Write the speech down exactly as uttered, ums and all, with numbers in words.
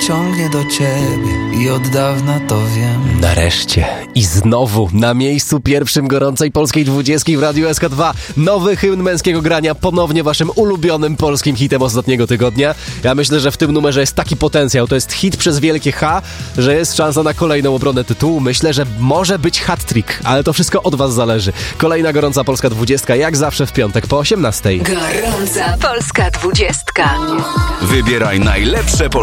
ciągnie do ciebie i od dawna to wiem. Nareszcie i znowu na miejscu pierwszym gorącej polskiej dwudziestki w Radiu S K dwa. Nowy hymn męskiego grania, ponownie waszym ulubionym polskim hitem ostatniego tygodnia. Ja myślę, że w tym numerze jest taki potencjał, to jest hit przez wielkie H, że jest szansa na kolejną obronę tytułu. Myślę, że może być hat-trick, ale to wszystko od was zależy. Kolejna gorąca polska dwudziestka, jak zawsze w piątek po osiemnastej. Gorąca polska dwudziestka. Wybieraj najlepsze polskie